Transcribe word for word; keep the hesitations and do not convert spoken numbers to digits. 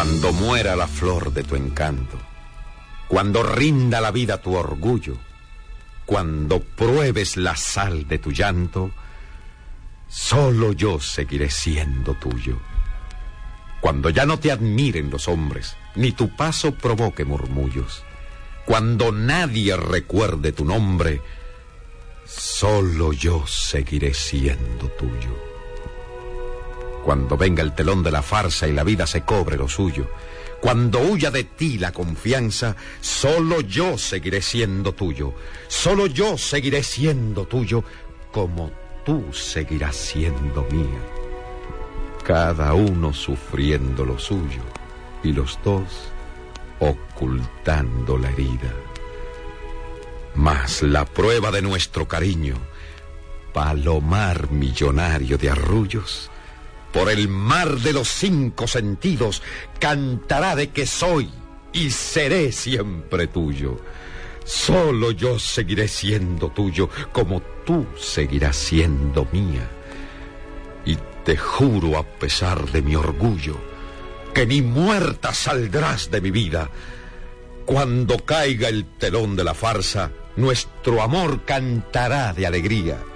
Cuando muera la flor de tu encanto, cuando rinda la vida tu orgullo, cuando pruebes la sal de tu llanto, solo yo seguiré siendo tuyo. Cuando ya no te admiren los hombres, ni tu paso provoque murmullos, cuando nadie recuerde tu nombre, solo yo seguiré siendo tuyo. Cuando venga el telón de la farsa y la vida se cobre lo suyo, cuando huya de ti la confianza, solo yo seguiré siendo tuyo. Solo yo seguiré siendo tuyo, como tú seguirás siendo mía. Cada uno sufriendo lo suyo y los dos ocultando la herida. Mas la prueba de nuestro cariño, palomar millonario de arrullos, por el mar de los cinco sentidos, cantará de que soy y seré siempre tuyo. Solo yo seguiré siendo tuyo, como tú seguirás siendo mía. Y te juro, a pesar de mi orgullo, que ni muerta saldrás de mi vida. Cuando caiga el telón de la farsa, nuestro amor cantará de alegría.